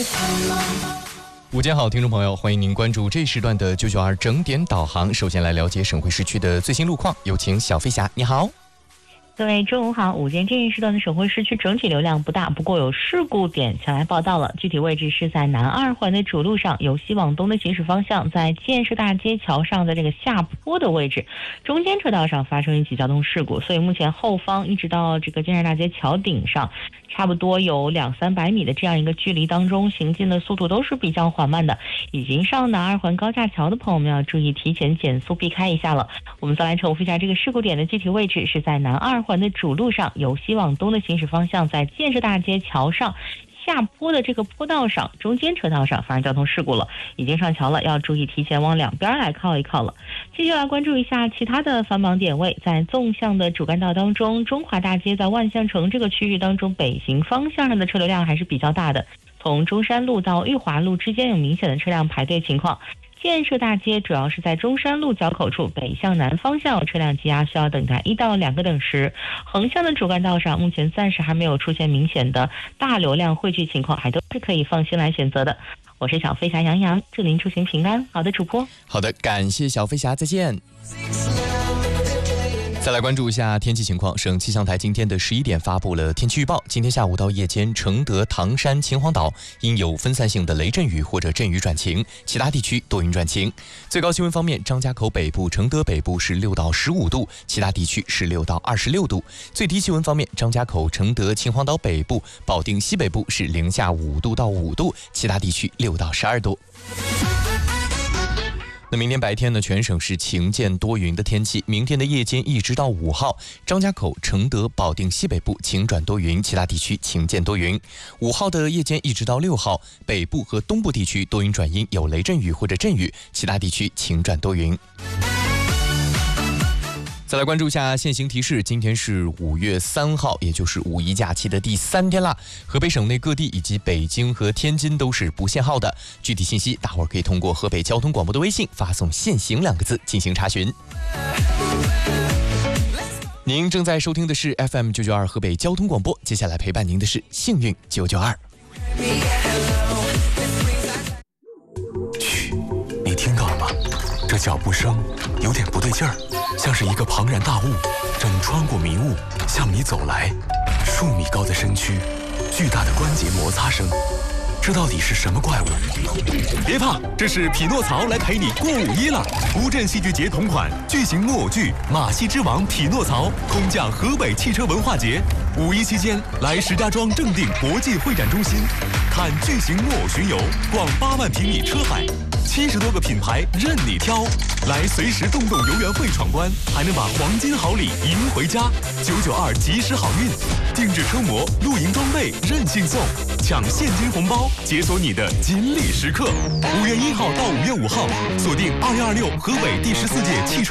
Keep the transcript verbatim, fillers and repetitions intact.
午间好，听众朋友，欢迎您关注这时段的九九二整点导航。首先来了解省会市区的最新路况，有请小飞侠，你好。 各位中午好，午间这一时段的省会市区整体流量不大，不过有事故点前来报道了。具体位置是在南二环的主路上，由西往东的行驶方向，在建设大街桥上的这个下坡的位置，中间车道上发生一起交通事故，所以目前后方一直到这个建设大街桥顶上，差不多有两三百米的这样一个距离当中，行进的速度都是比较缓慢的。已经上南二环高架桥的朋友们要注意提前减速避开一下了。我们再来重复一下这个事故点的具体位置是在南二环的主路上，由西往东的行驶方向，在建设大街桥上下坡的这个坡道上，中间车道上发生交通事故了，已经上桥了，要注意提前往两边来靠一靠了。继续来关注一下其他的繁忙点位，在纵向的主干道当中，中华大街在万象城这个区域当中，北行方向上的车流量还是比较大的，从中山路到裕华路之间有明显的车辆排队情况。建设大街主要是在中山路交口处，北向南方向有车辆积压，需要等待一到两个等时。横向的主干道上，目前暂时还没有出现明显的大流量汇聚情况，还都是可以放心来选择的。我是小飞侠杨洋，祝您出行平安。好的，主播。 好的，感谢小飞侠，再见。再来关注一下天气情况，省气象台今天的十一点发布了天气预报。今天下午到夜间，承德、唐山、秦皇岛应有分散性的雷阵雨或者阵雨转晴，其他地区多云转晴。最高气温方面，张家口北部、承德北部是六到十五度，其他地区是六到二十六度。最低气温方面，张家口、承德、秦皇岛北部、保定西北部是零下五度到五度，其他地区六到十二度。那明天白天呢，全省是晴间多云的天气。明天的夜间一直到五号，张家口、承德、保定西北部晴转多云，其他地区晴间多云。五号的夜间一直到六号，北部和东部地区多云转阴，有雷阵雨或者阵雨，其他地区晴转多云。再来关注一下现行提示，今天是五月三号，也就是五一假期的第三天啦。河北省内各地以及北京和天津都是不限号的。具体信息，大伙儿可以通过河北交通广播的微信发送“限行”两个字进行查询。您正在收听的是 F M 九九二河北交通广播，接下来陪伴您的是幸运九九二。 嘘，你听到了吗？这脚步声有点不对劲儿，像是一个庞然大物正穿过迷雾向你走来。数米高的身躯，巨大的关节摩擦声，这到底是什么怪物？别怕，这是匹诺曹来陪你过五一了。乌镇戏剧节同款巨型木偶剧《马戏之王匹诺曹》空降河北汽车文化节，五一期间来石家庄正定国际会展中心看巨型木偶巡游，逛八万平米车海。七十多个品牌任你挑，来随时动动游园会闯关，还能把黄金好礼迎回家。九九二及时好运，定制车模、露营装备任性送，抢现金红包，解锁你的锦鲤时刻。五月一号到五月五号，锁定二零二六河北第十四届汽车